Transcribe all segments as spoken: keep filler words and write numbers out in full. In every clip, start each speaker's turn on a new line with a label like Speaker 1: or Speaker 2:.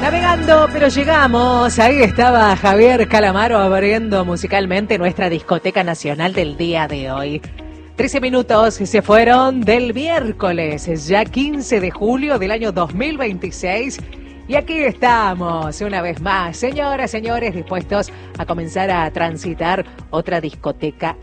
Speaker 1: Navegando, pero llegamos. Ahí estaba Javier Calamaro abriendo musicalmente nuestra discoteca nacional del día de hoy. trece minutos se fueron del miércoles, ya quince de julio del año dos mil veintiséis. Y aquí estamos, una vez más, señoras, señores, dispuestos a comenzar a transitar otra discoteca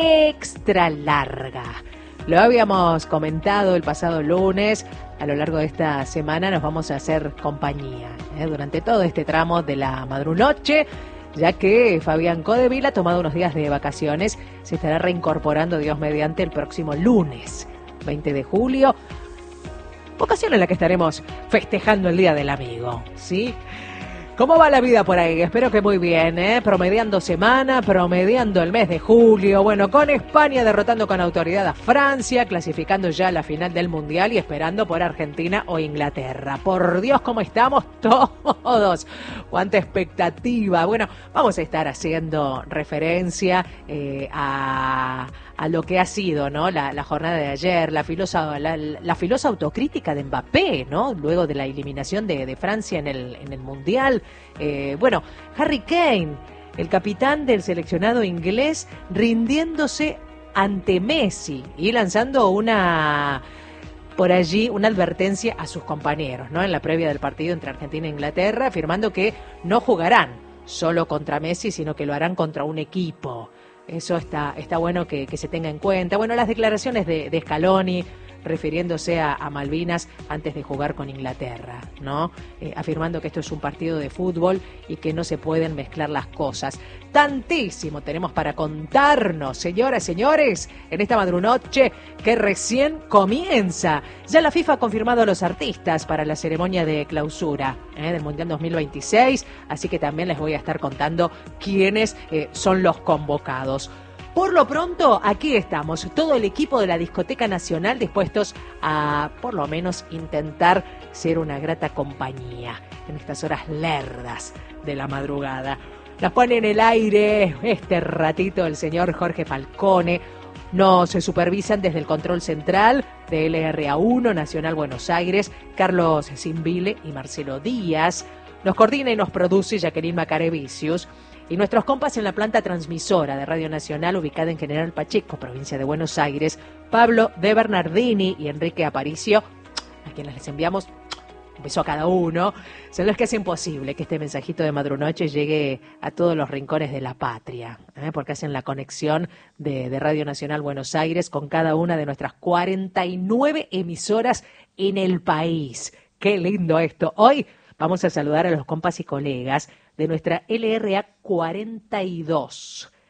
Speaker 1: extra larga. Lo habíamos comentado el pasado lunes. A lo largo de esta semana nos vamos a hacer compañía, ¿eh? durante todo este tramo de la madrunoche, ya que Fabián Codevila ha tomado unos días de vacaciones, se estará reincorporando, Dios mediante, el próximo lunes, veinte de julio, ocasión en la que estaremos festejando el Día del Amigo, ¿sí? ¿Cómo va la vida por ahí? Espero que muy bien, ¿eh? Promediando semana, promediando el mes de julio. Bueno, con España derrotando con autoridad a Francia, clasificando ya a la final del Mundial y esperando por Argentina o Inglaterra. Por Dios, ¿cómo estamos todos? ¡Cuánta expectativa! Bueno, vamos a estar haciendo referencia eh, a... a lo que ha sido, ¿no? La, la jornada de ayer, la filosa, la, la filosa autocrítica de Mbappé, ¿no? Luego de la eliminación de, de Francia en el, en el Mundial. Eh, bueno, Harry Kane, el capitán del seleccionado inglés, rindiéndose ante Messi y lanzando una, por allí, una advertencia a sus compañeros, ¿no? En la previa del partido entre Argentina e Inglaterra, afirmando que no jugarán solo contra Messi, sino que lo harán contra un equipo. Eso está, está bueno que, que se tenga en cuenta. Bueno, las declaraciones de, de Scaloni refiriéndose a, a Malvinas antes de jugar con Inglaterra, ¿no? Eh, afirmando que esto es un partido de fútbol y que no se pueden mezclar las cosas. Tantísimo tenemos para contarnos, señoras, señores, en esta madrunoche que recién comienza. Ya la FIFA ha confirmado a los artistas para la ceremonia de clausura ¿eh? del Mundial dos mil veintiséis, así que también les voy a estar contando quiénes eh, son los convocados. Por lo pronto, aquí estamos, todo el equipo de la Discoteca Nacional dispuestos a, por lo menos, intentar ser una grata compañía en estas horas lerdas de la madrugada. Nos pone en el aire este ratito el señor Jorge Falcone. Nos supervisan desde el control central de L R A uno, Nacional Buenos Aires, Carlos Simbile y Marcelo Díaz. Nos coordina y nos produce Jacqueline Macarevicius. Y nuestros compas en la planta transmisora de Radio Nacional, ubicada en General Pacheco, provincia de Buenos Aires, Pablo de Bernardini y Enrique Aparicio, a quienes les enviamos un beso a cada uno, son los que hacen posible que este mensajito de madrunoche llegue a todos los rincones de la patria, ¿eh? porque hacen la conexión de, de Radio Nacional Buenos Aires con cada una de nuestras cuarenta y nueve emisoras en el país. ¡Qué lindo esto! Hoy vamos a saludar a los compas y colegas de nuestra L R A cuarenta y dos.